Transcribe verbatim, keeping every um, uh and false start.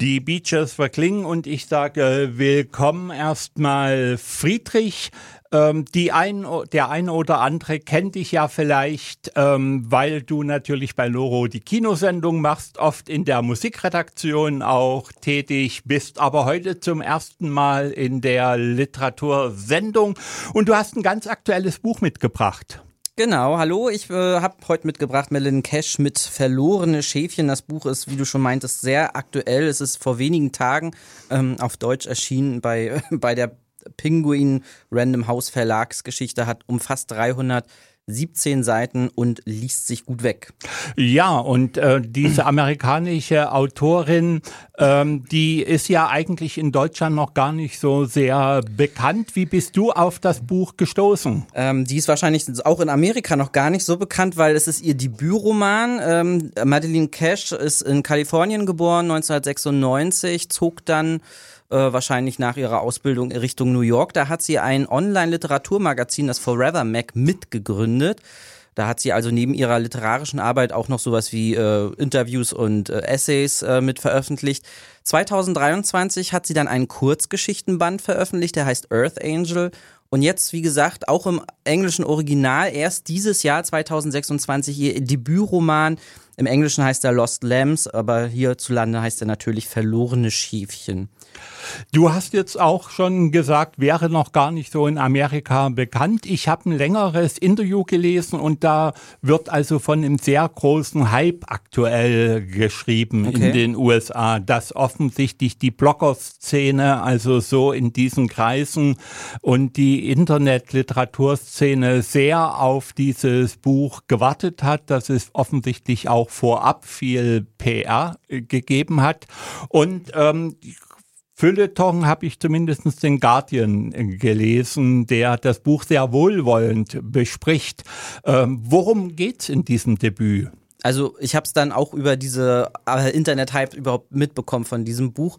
Die Beaches verklingen und ich sage willkommen erstmal Friedrich. Ähm, die ein, der eine oder andere kennt dich ja vielleicht, ähm, weil du natürlich bei Loro die Kinosendung machst, oft in der Musikredaktion auch tätig bist, aber heute zum ersten Mal in der Literatursendung und du hast ein ganz aktuelles Buch mitgebracht. Genau, hallo, ich äh, habe heute mitgebracht Madeleine Cash mit Verlorene Schäfchen. Das Buch ist, wie du schon meintest, sehr aktuell. Es ist vor wenigen Tagen ähm, auf Deutsch erschienen bei, äh, bei der Penguin Random House Verlagsgeschichte, hat umfasst dreihundertsiebzehn Seiten und liest sich gut weg. Ja, und äh, diese amerikanische Autorin, ähm, die ist ja eigentlich in Deutschland noch gar nicht so sehr bekannt. Wie bist du auf das Buch gestoßen? Ähm, die ist wahrscheinlich auch in Amerika noch gar nicht so bekannt, weil es ist ihr Debütroman. Ähm, Madeleine Cash ist in Kalifornien geboren, neunzehnhundertsechsundneunzig, zog dann wahrscheinlich nach ihrer Ausbildung in Richtung New York. Da hat sie ein Online-Literaturmagazin, das Forever Mac, mitgegründet. Da hat sie also neben ihrer literarischen Arbeit auch noch sowas wie äh, Interviews und äh, Essays äh, mit veröffentlicht. zweitausenddreiundzwanzig hat sie dann einen Kurzgeschichtenband veröffentlicht, der heißt Earth Angel. Und jetzt, wie gesagt, auch im englischen Original erst dieses Jahr zweitausendsechsundzwanzig ihr Debütroman. Im Englischen heißt er Lost Lambs, aber hierzulande heißt er natürlich Verlorene Schäfchen. Du hast jetzt auch schon gesagt, wäre noch gar nicht so in Amerika bekannt. Ich habe ein längeres Interview gelesen und da wird also von einem sehr großen Hype aktuell geschrieben okay. in den U S A, dass offensichtlich die Blogger-Szene, also so in diesen Kreisen und die Internet-Literaturszene sehr auf dieses Buch gewartet hat, dass es offensichtlich auch vorab viel P R gegeben hat und ähm, Feuilleton habe ich zumindest den Guardian gelesen, der das Buch sehr wohlwollend bespricht. Ähm, worum geht's in diesem Debüt? Also ich habe es dann auch über diese äh, Internet-Hype überhaupt mitbekommen von diesem Buch.